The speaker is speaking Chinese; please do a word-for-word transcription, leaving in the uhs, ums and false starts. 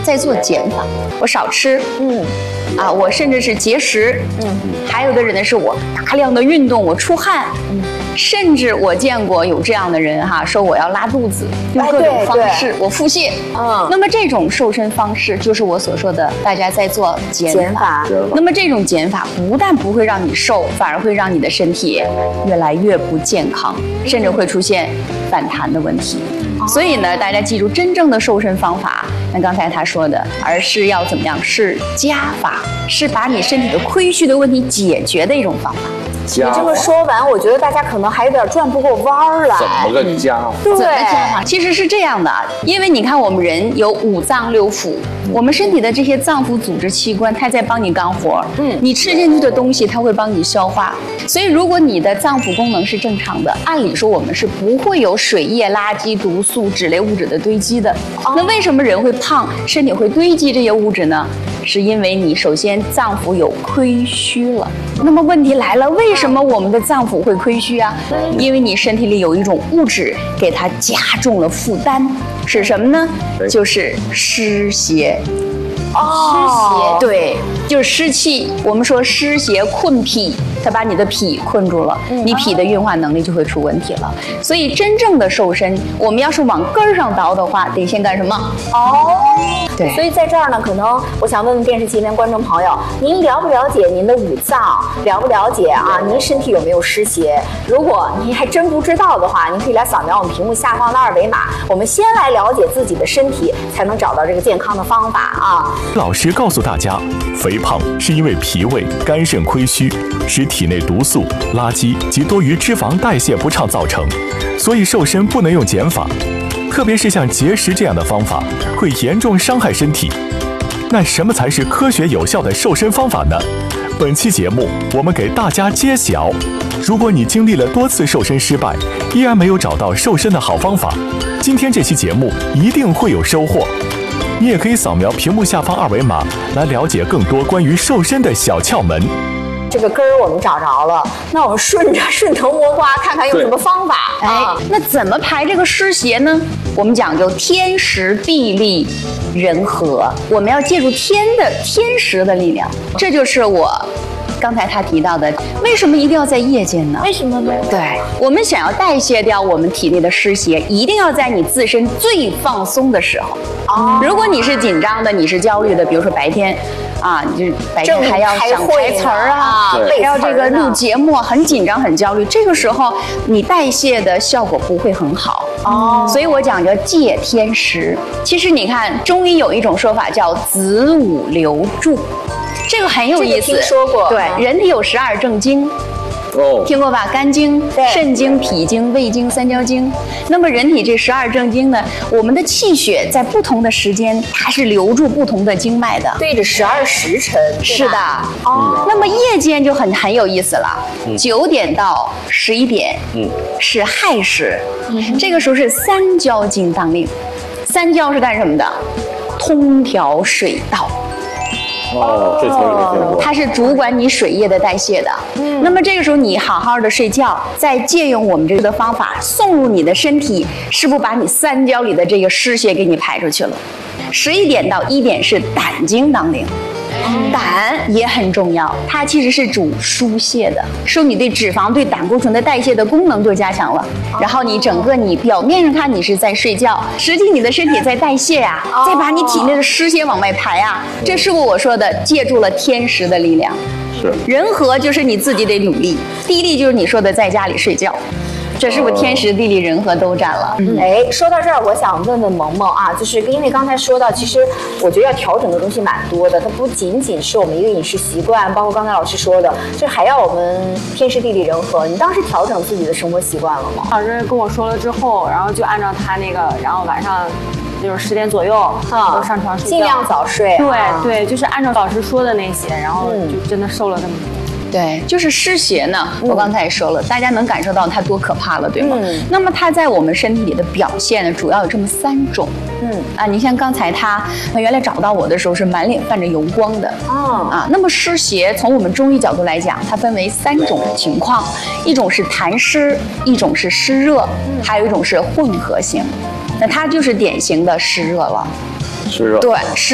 在做减法，我少吃，嗯，啊，我甚至是节食，嗯，还有的人呢是我大量的运动，我出汗，嗯。 甚至我见过有这样的人哈，说我要拉肚子，用各种方式我腹泻。嗯，那么这种瘦身方式就是我所说的大家在做减法。那么这种减法不但不会让你瘦，反而会让你的身体越来越不健康，甚至会出现反弹的问题。所以呢，大家记住，真正的瘦身方法，像刚才他说的，而是要怎么样？是加法，是把你身体的亏虚的问题解决的一种方法。 你这么说完，我觉得大家可能还有点转不过弯儿来。 怎么个加法？ 对， 怎么加法？其实是这样的，因为你看，我们人有五脏六腑，我们身体的这些脏腑组织器官，它在帮你干活。嗯，你吃进去的东西，它会帮你消化。所以，如果你的脏腑功能是正常的，按理说我们是不会有水液、垃圾、毒素、脂类物质的堆积的。哦、那为什么人会胖，身体会堆积这些物质呢？ 是因为你首先脏腑有亏虚了，那么问题来了，为什么我们的脏腑会亏虚啊？因为你身体里有一种物质给它加重了负担，是什么呢？就是湿邪。哦，湿邪，对，就是湿气。我们说湿邪困脾，它把你的脾困住了，你脾的运化能力就会出问题了。所以真正的瘦身，我们要是往根儿上倒的话，得先干什么？哦。 对， 所以在这儿呢，可能我想问问电视机前观众朋友，您了不了解您的五脏？了不了解啊？您身体有没有湿邪？如果您还真不知道的话，您可以来扫描我们屏幕下方的二维码。我们先来了解自己的身体，才能找到这个健康的方法啊。 老师告诉大家，肥胖是因为脾胃、肝肾亏虚，使体内毒素、垃圾及多余脂肪代谢不畅造成，所以瘦身不能用减法。 特别是像节食这样的方法，会严重伤害身体。那什么才是科学有效的瘦身方法呢？本期节目我们给大家揭晓。如果你经历了多次瘦身失败，依然没有找到瘦身的好方法，今天这期节目一定会有收获。你也可以扫描屏幕下方二维码来了解更多关于瘦身的小窍门。 这个根儿我们找着了，那我们顺着顺藤摸瓜，看看有什么方法。 哎，那怎么排这个湿邪呢？我们讲究天时地利人和，我们要借助天的天时的力量，这就是我刚才他提到的，为什么一定要在夜间呢？ 为什么呢？ 对，我们想要代谢掉我们体内的湿邪，一定要在你自身最放松的时候。哦，如果你是紧张的，你是焦虑的，比如说白天。 啊，你就白天还要想台词儿啊，还要这个录节目，很紧张很焦虑。这个时候你代谢的效果不会很好哦。所以我讲究借天时。其实你看中医有一种说法叫子午流注，这个很有意思。 听说过。 对，人体有十二正经。 哦，听过吧？肝经、肾经、脾经、胃经、三焦经。那么人体这十二正经呢，我们的气血在不同的时间，它是流注不同的经脉的， 对着十二时辰。 是的。哦。那么夜间就很很有意思了，九点到十一点，嗯，是亥时，嗯，这个时候是三焦经当令。三焦是干什么的？通调水道。 哦，这词儿没听过。 它是主管你水液的代谢的。嗯，那么这个时候你好好的睡觉，再借用我们这个方法送入你的身体，是不是把你三焦里的这个湿邪给你排出去了？十一点到一点是胆经当令。 胆也很重要，它其实是主疏泄的，说你对脂肪、对胆固醇的代谢的功能就加强了。然后你整个你表面上看你是在睡觉，实际你的身体在代谢呀、啊，再把你体内的湿邪往外排啊。这是不是我说的借助了天时的力量？ 是。人和就是你自己得努力，地利就是你说的在家里睡觉。 这是不是天时地利人和都占了？ 嗯，哎，说到这儿，我想问问萌萌啊，就是因为刚才说到，其实我觉得要调整的东西蛮多的，它不仅仅是我们一个饮食习惯，包括刚才老师说的，就还要我们天时地利人和。你当时调整自己的生活习惯了吗？ 老师跟我说了之后，然后就按照他那个，然后晚上就是十点左右啊，都上床睡觉， 尽量早睡。 对对，就是按照老师说的那些，然后就真的瘦了这么多。 对，就是湿邪呢。我刚才也说了，大家能感受到它多可怕了，对吗？嗯。那么它在我们身体里的表现呢，主要有这么三种。嗯啊，你像刚才他，他原来找到我的时候是满脸泛着油光的。哦。啊，那么湿邪从我们中医角度来讲，它分为三种情况，一种是痰湿，一种是湿热，还有一种是混合型。那它就是典型的湿热了。 湿热。 对，湿。